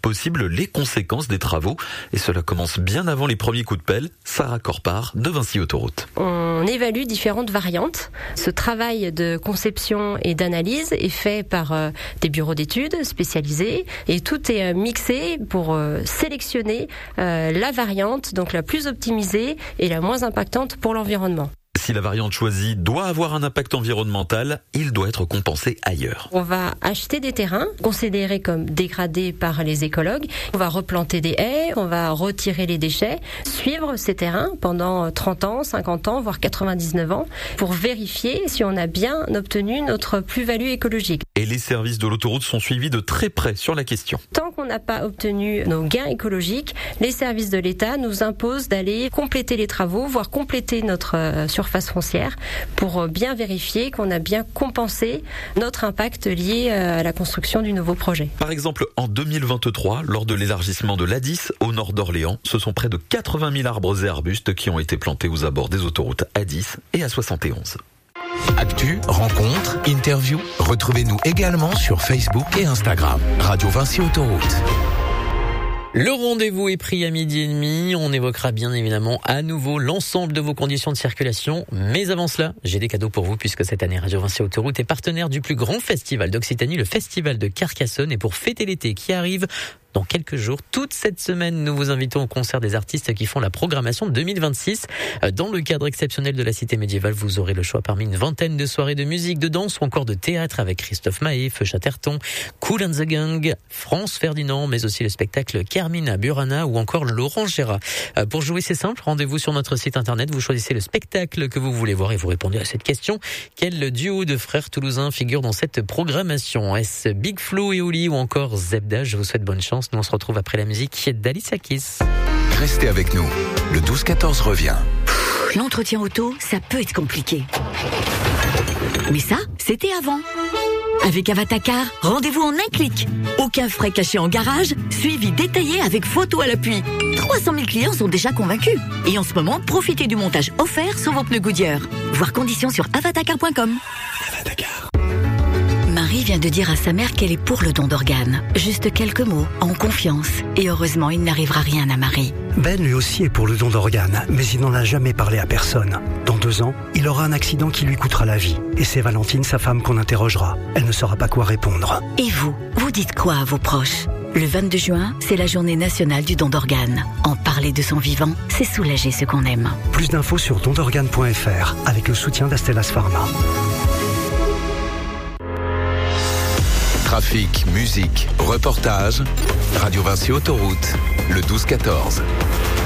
possible les conséquences des travaux. Et cela commence bien avant les premiers coups de pelle. Sarah Corpart de Vinci Autoroute. On évalue différentes variantes. Ce travail de conception et d'analyse est fait par des bureaux d'études spécialisés et tout est mixé pour sélectionner la variante, donc la plus optimisée et la moins impactante pour l'environnement. Si la variante choisie doit avoir un impact environnemental, il doit être compensé ailleurs. On va acheter des terrains considérés comme dégradés par les écologues. On va replanter des haies, on va retirer les déchets, suivre ces terrains pendant 30 ans, 50 ans, voire 99 ans pour vérifier si on a bien obtenu notre plus-value écologique. Et les services de l'autoroute sont suivis de très près sur la question. Tant qu'on n'a pas obtenu nos gains écologiques, les services de l'État nous imposent d'aller compléter les travaux, voire compléter notre surface foncière pour bien vérifier qu'on a bien compensé notre impact lié à la construction du nouveau projet. Par exemple, en 2023, lors de l'élargissement de l'A10 au nord d'Orléans, ce sont près de 80 000 arbres et arbustes qui ont été plantés aux abords des autoroutes A10 et A71. Actu, rencontres, interviews, retrouvez-nous également sur Facebook et Instagram. Radio Vinci Autoroute. Le rendez-vous est pris à 12h30. On évoquera bien évidemment à nouveau l'ensemble de vos conditions de circulation. Mais avant cela, j'ai des cadeaux pour vous puisque cette année Radio Vinci Autoroute est partenaire du plus grand festival d'Occitanie, le Festival de Carcassonne. Et pour fêter l'été qui arrive dans quelques jours, toute cette semaine, nous vous invitons au concert des artistes qui font la programmation de 2026. Dans le cadre exceptionnel de la Cité médiévale, vous aurez le choix parmi une vingtaine de soirées de musique, de danse ou encore de théâtre avec Christophe Maé, Feu Chatterton, Kool and the Gang, France Ferdinand, mais aussi le spectacle Carmina Burana ou encore Laurent Gérard. Pour jouer, c'est simple, rendez-vous sur notre site internet, vous choisissez le spectacle que vous voulez voir et vous répondez à cette question. Quel duo de frères toulousains figure dans cette programmation? Est-ce Big Flo et Oli ou encore Zebda? Je vous souhaite bonne chance. Nous on se retrouve après la musique d'Alicia Keys. Restez avec nous. Le 12-14 revient. L'entretien auto, ça peut être compliqué. Mais ça, c'était avant. Avec Avatacar, rendez-vous en un clic. Aucun frais cachés en garage, suivi détaillé avec photo à l'appui. 300 000 clients sont déjà convaincus. Et en ce moment, profitez du montage offert sur vos pneus Goodyear. Voir conditions sur avatacar.com. Avatacar. Marie vient de dire à sa mère qu'elle est pour le don d'organes. Juste quelques mots, en confiance. Et heureusement, il n'arrivera rien à Marie. Ben lui aussi est pour le don d'organes, mais il n'en a jamais parlé à personne. Dans 2 ans, il aura un accident qui lui coûtera la vie. Et c'est Valentine, sa femme, qu'on interrogera. Elle ne saura pas quoi répondre. Et vous, vous dites quoi à vos proches? Le 22 juin, c'est la journée nationale du don d'organes. En parler de son vivant, c'est soulager ce qu'on aime. Plus d'infos sur dondorganes.fr avec le soutien d'Astellas Pharma. Trafic, musique, reportage, Radio Vinci Autoroute, le 12-14.